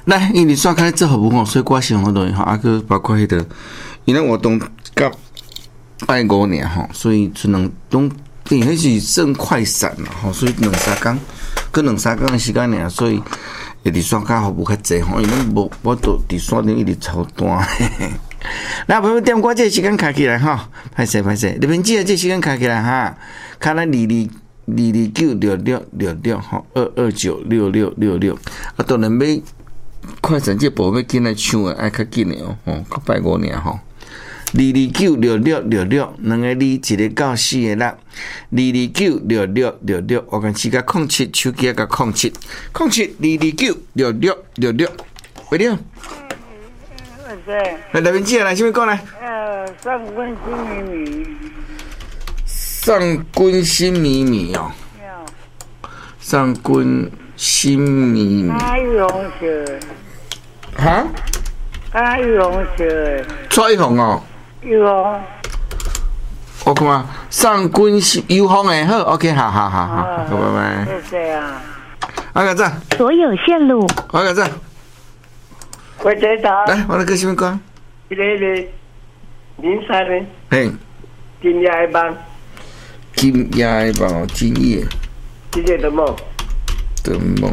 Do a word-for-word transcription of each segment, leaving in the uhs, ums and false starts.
来，因为刷开做服务吼，所以我想好多吼，啊个包括迄个，因为我当甲拜五年吼，所以只能拢，因为迄是算快闪啦吼，所以两三工，搁两三工的时间尔，所以会伫刷卡服务较济吼，因为无我都伫刷顶一直超单。那朋友点我这个时间卡起来吼，歹势歹势，你们记得这个时间卡起来哈，卡咱二二。二二九六六六六吼，二二九六六六六，啊，当然要快闪这部要紧来抢诶，爱较紧诶哦，吼，较拜五年吼。二二九六六六六，两个字一个到四个六，二二九六六六六，我讲时间空七，手机个空七，空七二二九六六六六，喂了。 嗯，对。 来那边接来，什么讲来？ 呃，上官新米米。 上官新米米哦，上官新米米。 啊，玉红色。 哈？ 啊，玉红色。 蔡红哦。 玉红。 我看嘛，上官新玉红诶，好 ，OK， 好好好好，拜拜。 谢谢啊。 阿个赞。 所有线路。 阿个赞。 我知道。 来，我来跟什么讲？ 一个零零三零。 嘿。 今夜的梦。 今夜的梦，今夜。 今夜的梦。 的梦。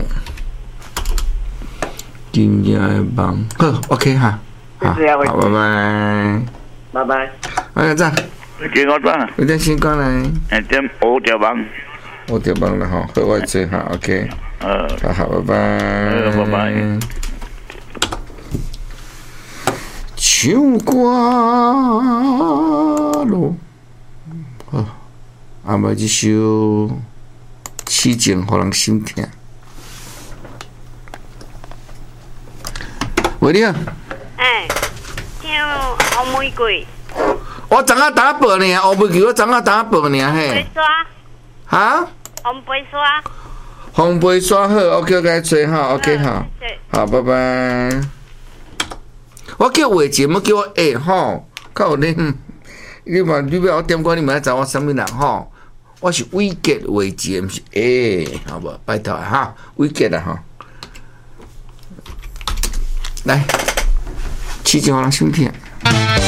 今夜的梦，好 ，OK 哈。好，好，拜拜。 拜拜。 阿个赞。 几个赞？ 有点先讲来。 哎，点五条梦。 五条梦了哈，好，我做哈 ，OK。 呃。 好好，拜拜。 拜拜。 唱歌咯，好，啊，买一首《痴情》，互人心疼。喂，你好。 哎，唱红玫瑰。 我昨仔打报呢，红玫瑰我昨仔打报呢嘿。 杯刷。 哈？ 红杯刷。 红杯刷好 ，OK， 该吹哈 ，OK 好，好，拜拜。我叫话节目叫我下吼，较有恁，你嘛你要我点歌，你嘛要知我什么人吼？我是伟杰话节，毋是下，好无？拜托哈，伟杰啦吼。来，痴情互人心疼。